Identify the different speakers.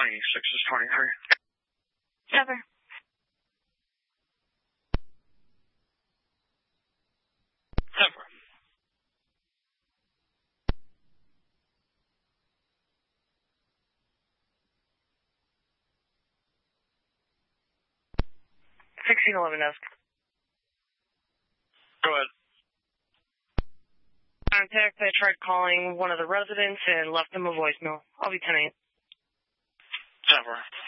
Speaker 1: is 23.
Speaker 2: Cover.
Speaker 1: Cover. Go ahead.
Speaker 2: Contact, I tried calling one of the residents and left them a voicemail. I'll be 10-8.
Speaker 1: Cover.